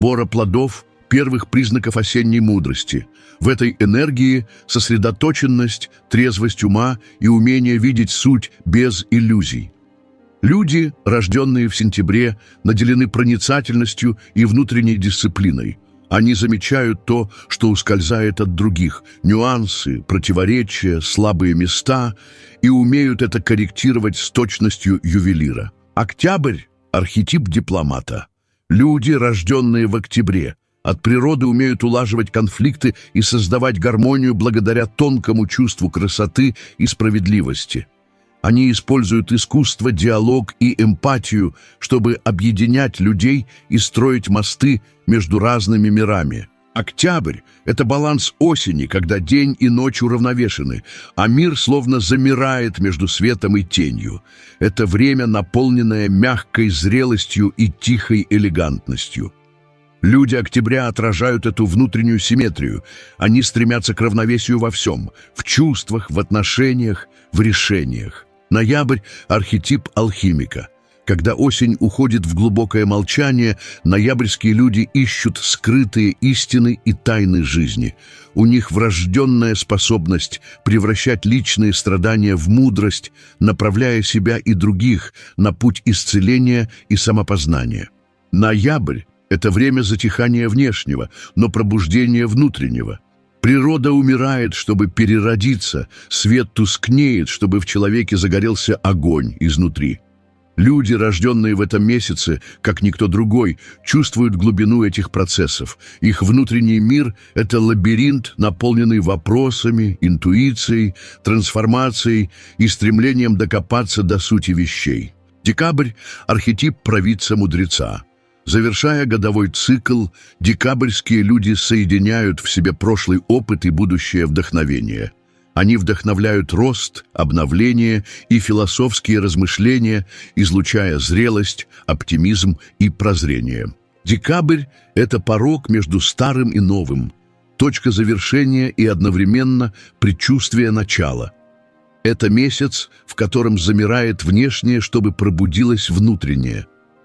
Пора плодов – первых признаков осенней мудрости. В этой энергии сосредоточенность, трезвость ума и умение видеть суть без иллюзий. Люди, рожденные в сентябре, наделены проницательностью и внутренней дисциплиной. Они замечают то, что ускользает от других, нюансы, противоречия, слабые места, и умеют это корректировать с точностью ювелира. Октябрь – архетип дипломата. Люди, рожденные в октябре, от природы умеют улаживать конфликты и создавать гармонию благодаря тонкому чувству красоты и справедливости. Они используют искусство, диалог и эмпатию, чтобы объединять людей и строить мосты между разными мирами. Октябрь – это баланс осени, когда день и ночь уравновешены, а мир словно замирает между светом и тенью. Это время, наполненное мягкой зрелостью и тихой элегантностью. Люди октября отражают эту внутреннюю симметрию. Они стремятся к равновесию во всем – в чувствах, в отношениях, в решениях. Ноябрь – архетип алхимика. Когда осень уходит в глубокое молчание, ноябрьские люди ищут скрытые истины и тайны жизни. У них врожденная способность превращать личные страдания в мудрость, направляя себя и других на путь исцеления и самопознания. Ноябрь – это время затихания внешнего, но пробуждения внутреннего. Природа умирает, чтобы переродиться, свет тускнеет, чтобы в человеке загорелся огонь изнутри. Люди, рожденные в этом месяце, как никто другой, чувствуют глубину этих процессов. Их внутренний мир – это лабиринт, наполненный вопросами, интуицией, трансформацией и стремлением докопаться до сути вещей. Декабрь – архетип провидца-мудреца. Завершая годовой цикл, декабрьские люди соединяют в себе прошлый опыт и будущее вдохновение. Они вдохновляют рост, обновление и философские размышления, излучая зрелость, оптимизм и прозрение. Декабрь – это порог между старым и новым, точка завершения и одновременно предчувствие начала. Это месяц, в котором замирает внешнее, чтобы пробудилось внутреннее.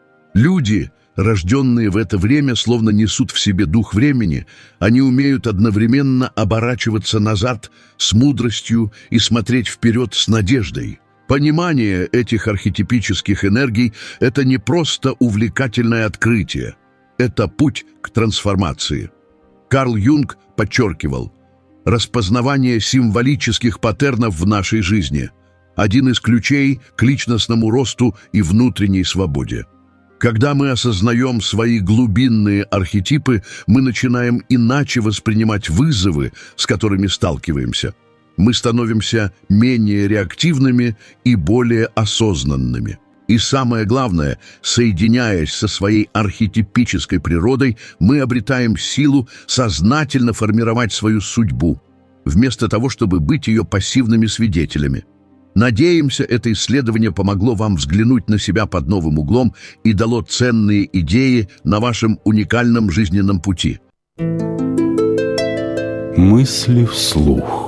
Люди, рожденные в это время, словно несут в себе дух времени, они умеют одновременно оборачиваться назад с мудростью и смотреть вперед с надеждой. Понимание этих архетипических энергий – это не просто увлекательное открытие, это путь к трансформации. Карл Юнг подчеркивал: распознавание символических паттернов в нашей жизни – один из ключей к личностному росту и внутренней свободе. Когда мы осознаем свои глубинные архетипы, мы начинаем иначе воспринимать вызовы, с которыми сталкиваемся. Мы становимся менее реактивными и более осознанными. И самое главное, соединяясь со своей архетипической природой, мы обретаем силу сознательно формировать свою судьбу, вместо того, чтобы быть ее пассивными свидетелями. Надеемся, это исследование помогло вам взглянуть на себя под новым углом и дало ценные идеи на вашем уникальном жизненном пути. Мысли вслух.